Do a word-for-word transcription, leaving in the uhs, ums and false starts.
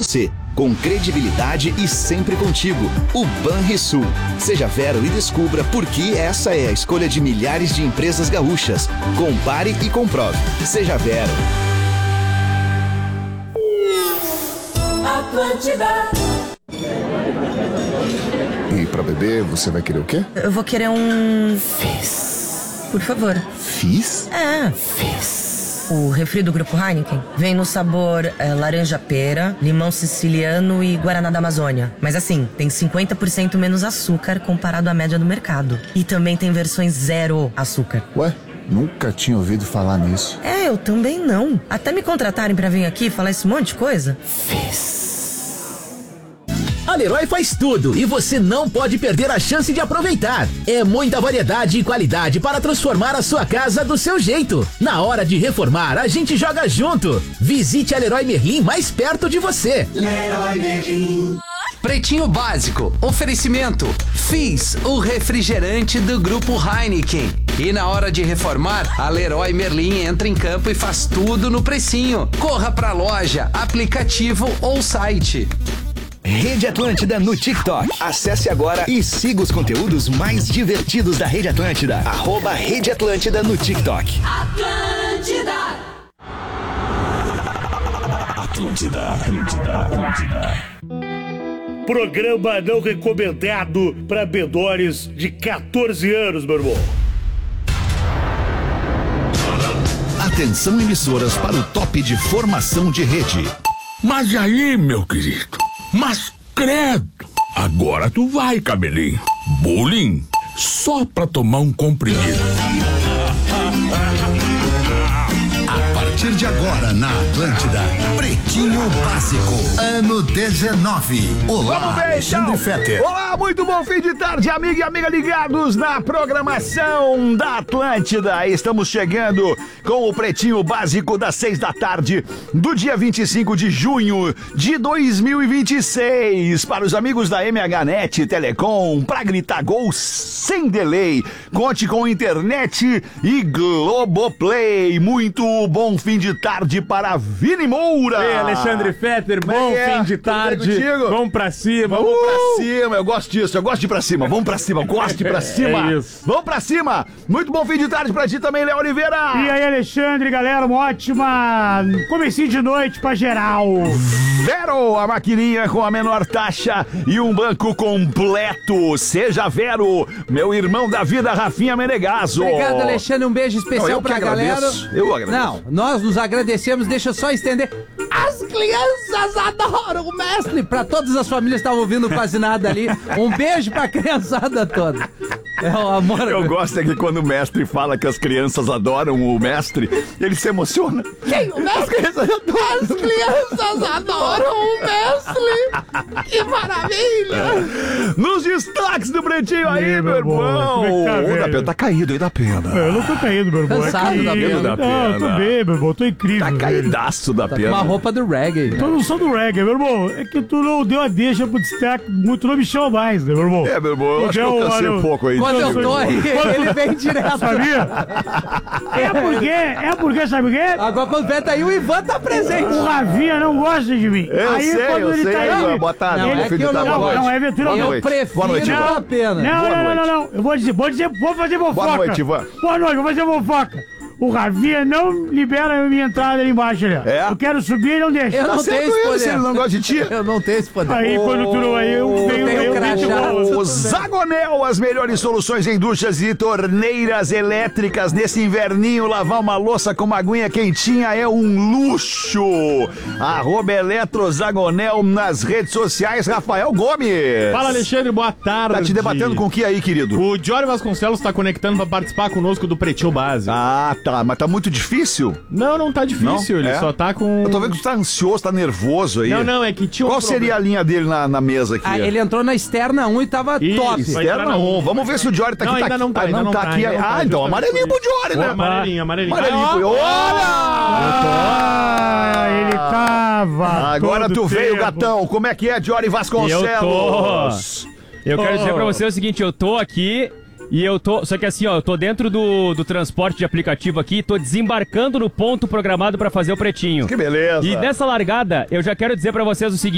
você, com credibilidade e sempre contigo. O Banrisul. Seja Vero e descubra por que essa é a escolha de milhares de empresas gaúchas. Compare e comprove. Seja Vero. Atlântida. E pra beber, você vai querer o quê? Eu vou querer um... Fizz. Por favor. Fizz? É. Fizz. O refri do Grupo Heineken vem no sabor é, laranja-pera, limão siciliano e guaraná da Amazônia. Mas assim, tem cinquenta por cento menos açúcar comparado à média do mercado. E também tem versões zero açúcar. Ué? Nunca tinha ouvido falar nisso. É, eu também não. Até me contratarem pra vir aqui falar esse monte de coisa. Fizz. A Leroy faz tudo e você não pode perder a chance de aproveitar. É muita variedade e qualidade para transformar a sua casa do seu jeito. Na hora de reformar, a gente joga junto. Visite a Leroy Merlin mais perto de você. Leroy Merlin. Pretinho Básico, oferecimento Fizz, o refrigerante do Grupo Heineken. E na hora de reformar, a Leroy Merlin entra em campo e faz tudo no precinho. Corra pra loja, aplicativo ou site. Rede Atlântida no TikTok. Acesse agora e siga os conteúdos mais divertidos da Rede Atlântida. Arroba Rede Atlântida no TikTok. Atlântida. Atlântida, Atlântida, Atlântida. Programa não recomendado para menores de quatorze anos, meu irmão. Atenção, emissoras, para o top de formação de rede. Mas aí, meu querido, mas credo, agora tu vai, cabelinho. Bullying só pra tomar um comprimido. A partir de agora na Atlântida, Pretinho Básico, ano dezenove. Olá, Vamos ver, Alexandre então. Fetter. Olá, muito bom fim de tarde, amigo e amiga ligados na programação da Atlântida. Estamos chegando com o Pretinho Básico das seis da tarde do dia vinte e cinco de junho de dois mil e vinte e seis. Para os amigos da M H Net Telecom, pra gritar gol sem delay. Conte com internet e Globoplay. Muito bom fim de tarde para Vini Moura. Ei, Alexandre Fetter, bom é, fim de tarde. Vamos pra cima. Vamos uh! pra cima, eu gosto disso, eu gosto de ir pra cima. Vamos pra cima, gosto de ir pra cima. É isso. Vamos pra cima. Muito bom fim de tarde pra ti também, Léo Oliveira. E aí, Alexandre, galera, uma ótima comecinho de noite pra geral. Vero, a maquininha com a menor taxa e um banco completo. Seja Vero, meu irmão da vida, Rafinha Menegaso. Obrigado, Alexandre, um beijo especial Não, eu pra que galera. agradeço, eu agradeço. Não, nós nos agradecemos, deixa eu só estender. As crianças adoram o mestre. Pra todas as famílias que estavam ouvindo quase nada ali, um beijo pra criançada toda. É o amor. Eu gosto é que quando o mestre fala que as crianças adoram o mestre, ele se emociona. Quem? O mestre? As crianças adoram, as crianças adoram o mestre. Que maravilha. Nos destaques do Pretinho aí, Ei, meu meu bom, irmão. como é que tá, O velho? da pena tá caído aí da pena. Eu não tô caído, meu irmão. Cansado é que... da pena. Da Não, eu tô pena. bem, meu irmão. Tô incrível. Tá velho. caidaço da Tá com pena. uma roupa do reggae. Tô no som do reggae, meu irmão. É que tu não deu a deixa pro destaque, muito não me chama mais, né, meu irmão? É, meu irmão, eu acho que eu Porque cansei olha, um pouco aí. Quando eu tô aí, ele vem direto. Sabia? É porque, é porque, sabe o quê? Agora quando vem tá aí, o Ivan tá presente. O Ravinha não gosta de mim. Eu aí sei, quando eu ele sei, tá aí... Ivan. Boa tarde, Não, bom é fim que de eu tarde. não- Boa Não, noite. não, é Ventura Boa não. Eu noite. prefiro Boa noite, Ivan. a pena. Não, Boa não, não, noite. não, não. Eu vou dizer, vou dizer, vou fazer fofoca. Boa noite, Ivan. Boa noite, vou fazer fofoca. O Ravinha não libera a minha entrada ali embaixo, ali. É? Eu quero subir e não deixa. Eu Tá não tenho certo esse ele, poder. se ele não gosta de ti. Eu não tenho esse poder. Aí quando tu não aí, eu venho, tenho eu crachá. venho. O Zagonel, as melhores soluções em indústrias e torneiras elétricas. Nesse inverninho, lavar uma louça com uma aguinha quentinha é um luxo. Arroba Eletrozagonel nas redes sociais. Rafael Gomes. Fala, Alexandre, boa tarde. Tá te debatendo com o que aí, querido? O Jory Vasconcelos tá conectando pra participar conosco do Pretinho Básico. Ah, tá. Mas tá muito difícil? Não, não tá difícil, Não? ele É? só tá com... Eu tô vendo que tu tá ansioso, tá nervoso aí. Não, não, é que tinha um Qual seria a linha dele na, na mesa aqui? Ah, ele entrou na externa um e tava Isso, top. vai entrar Externa na um. um. Vamos ver se o Jory tá Não, aqui. ainda não tá, ah, ainda não tá, aqui. ainda não tá, Ah, então justamente amarelinho pro Jory, né? Amarelinho, amarelinho. Amarelinho pro... Ah, Olha! ele tava. Agora todo tu veio, tempo. gatão. Como é que é, Jory Vasconcelos? Eu quero Oh. dizer pra você o seguinte, eu tô aqui e eu tô... Só que assim, ó, eu tô dentro do, do transporte de aplicativo aqui, tô desembarcando no ponto programado pra fazer o Pretinho. Que beleza. E nessa largada, eu já quero dizer pra vocês o seguinte...